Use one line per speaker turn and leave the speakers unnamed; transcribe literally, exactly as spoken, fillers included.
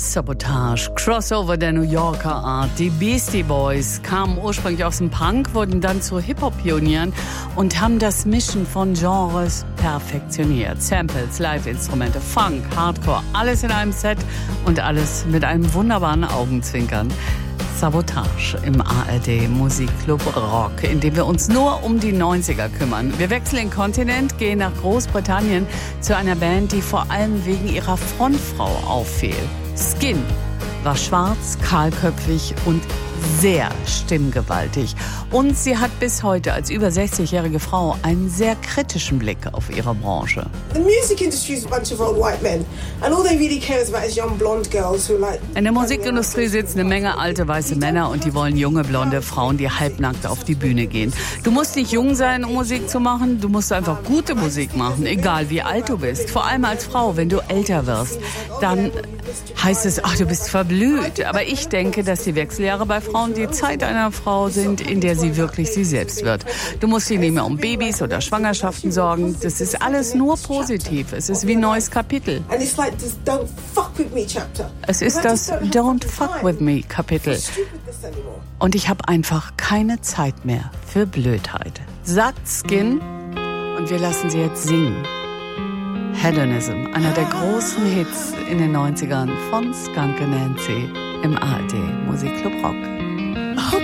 Sabotage, Crossover der New Yorker Art. Die Beastie Boys kamen ursprünglich aus dem Punk, wurden dann zu Hip-Hop-Pionieren und haben das Mischen von Genres perfektioniert. Samples, Live-Instrumente, Funk, Hardcore, alles in einem Set und alles mit einem wunderbaren Augenzwinkern. Sabotage im A R D Musikclub Rock, in dem wir uns nur um die neunziger kümmern. Wir wechseln den Kontinent, gehen nach Großbritannien zu einer Band, die vor allem wegen ihrer Frontfrau auffiel. Skin war schwarz, kahlköpfig und sehr stimmgewaltig. Und sie hat bis heute als über sechzigjährige Frau einen sehr kritischen Blick auf ihre Branche.
The music industry is a bunch of old white men, and all they really care about is young blonde girls who like.
In der Musikindustrie sitzen eine Menge alte weiße Männer und die wollen junge blonde Frauen, die halbnackt auf die Bühne gehen. Du musst nicht jung sein, um Musik zu machen, du musst einfach gute Musik machen, egal wie alt du bist. Vor allem als Frau, wenn du älter wirst, dann heißt es, ach, du bist verblüht. Aber ich denke, dass die Wechseljahre bei Frauen die Zeit einer Frau sind, in der sie wirklich sie selbst wird. Du musst dich nicht mehr um Babys oder Schwangerschaften sorgen. Das ist alles nur positiv. Es ist wie ein neues Kapitel. Es ist das Don't Fuck With Me Kapitel. Und ich habe einfach keine Zeit mehr für Blödheit. Sagt Skin und wir lassen sie jetzt singen. Hedonism, einer der großen Hits in den neunzigern von Skunk and Nancy im A R D Musikclub Rock.